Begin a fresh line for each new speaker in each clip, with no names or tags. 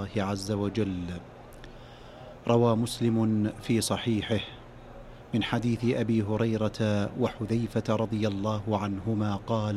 الله عز وجل. روى مسلم في صحيحه من حديث أبي هريرة وحذيفة رضي الله عنهما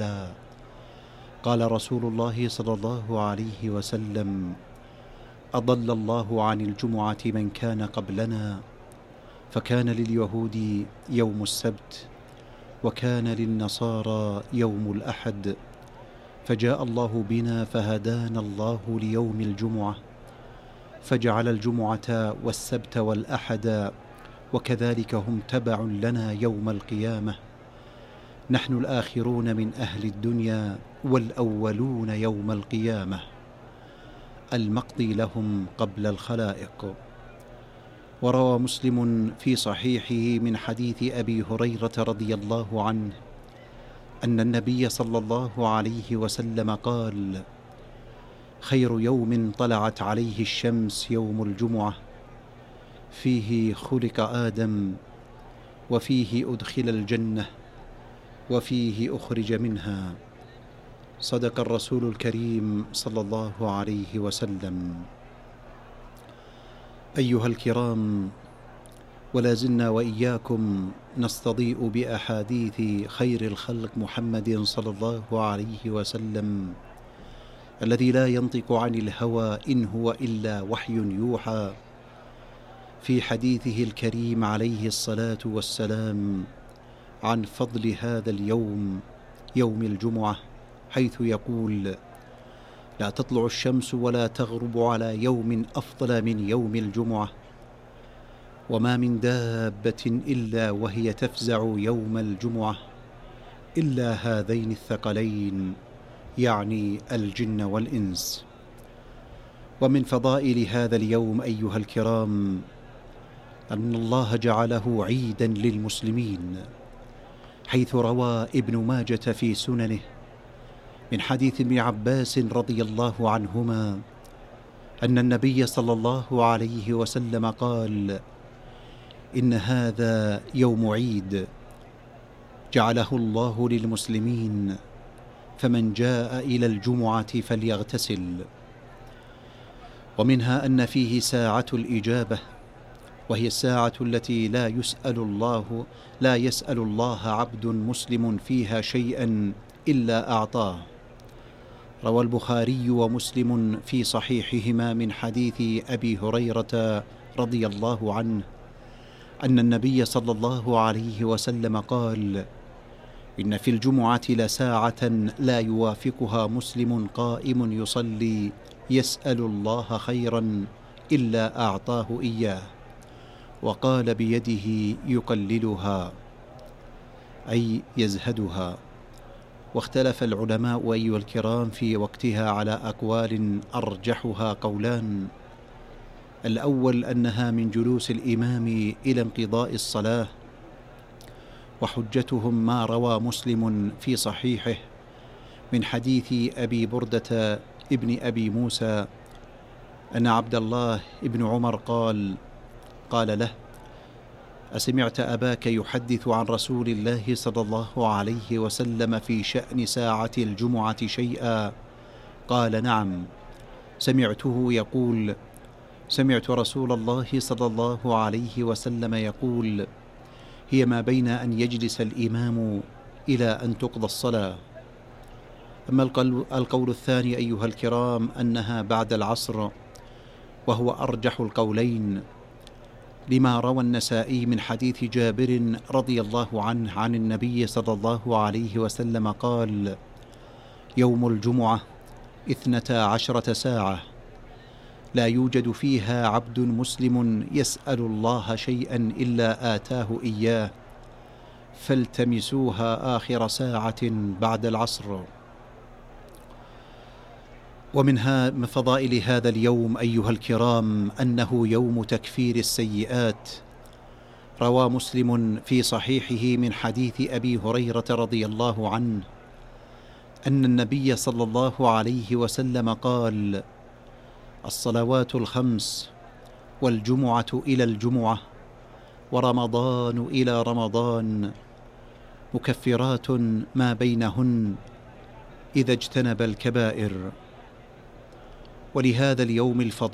قال رسول الله صلى الله عليه وسلم: أضل الله عن الجمعة من كان قبلنا، فكان لليهود يوم السبت، وكان للنصارى يوم الأحد، فجاء الله بنا فهدانا الله ليوم الجمعة، فجعل الجمعة والسبت والأحد، وكذلك هم تبع لنا يوم القيامة، نحن الآخرون من أهل الدنيا والأولون يوم القيامة، المقضي لهم قبل الخلائق. وروى مسلم في صحيحه من حديث أبي هريرة رضي الله عنه أن النبي صلى الله عليه وسلم قال: خير يوم طلعت عليه الشمس يوم الجمعة، فيه خلق آدم، وفيه أدخل الجنة، وفيه أخرج منها. صدق الرسول الكريم صلى الله عليه وسلم. أيها الكرام، ولا زلنا وإياكم نستضيء بأحاديث خير الخلق محمد صلى الله عليه وسلم، الذي لا ينطق عن الهوى إن هو إلا وحي يوحى، في حديثه الكريم عليه الصلاة والسلام عن فضل هذا اليوم، يوم الجمعة، حيث يقول: لا تطلع الشمس ولا تغرب على يوم أفضل من يوم الجمعة، وما من دابة إلا وهي تفزع يوم الجمعة إلا هذين الثقلين، يعني الجن والإنس. ومن فضائل هذا اليوم أيها الكرام أن الله جعله عيدا للمسلمين، حيث روى ابن ماجة في سننه من حديث ابن عباس رضي الله عنهما أن النبي صلى الله عليه وسلم قال: إن هذا يوم عيد جعله الله للمسلمين، فمن جاء إلى الجمعة فليغتسل. ومنها أن فيه ساعة الإجابة، وهي الساعة التي لا يسأل الله عبد مسلم فيها شيئا إلا أعطاه. روى البخاري ومسلم في صحيحهما من حديث أبي هريرة رضي الله عنه أن النبي صلى الله عليه وسلم قال: إن في الجمعة لساعة لا يوافقها مسلم قائم يصلي يسأل الله خيرا إلا أعطاه إياه، وقال بيده يقللها، أي يزهدها. واختلف العلماء أيها الكرام في وقتها على أقوال أرجحها قولان: الأول أنها من جلوس الإمام إلى انقضاء الصلاة، وحجتهم ما روى مسلم في صحيحه من حديث أبي بردة ابن أبي موسى أن عبد الله ابن عمر قال له: أسمعت أباك يحدث عن رسول الله صلى الله عليه وسلم في شأن ساعة الجمعة شيئا؟ قال: نعم، سمعته يقول: سمعت رسول الله صلى الله عليه وسلم يقول: هي ما بين أن يجلس الإمام إلى أن تقضى الصلاة. أما القول الثاني أيها الكرام أنها بعد العصر، وهو أرجح القولين، لما روى النسائي من حديث جابر رضي الله عنه عن النبي صلى الله عليه وسلم قال: يوم الجمعة 12 ساعة لا يوجد فيها عبد مسلم يسأل الله شيئا إلا آتاه إياه، فالتمسوها آخر ساعة بعد العصر. ومن فضائل هذا اليوم أيها الكرام أنه يوم تكفير السيئات. روى مسلم في صحيحه من حديث أبي هريرة رضي الله عنه أن النبي صلى الله عليه وسلم قال: الصلوات الخمس، والجمعة إلى الجمعة، ورمضان إلى رمضان، مكفرات ما بينهن إذا اجتنب الكبائر. ولهذا اليوم الفضيل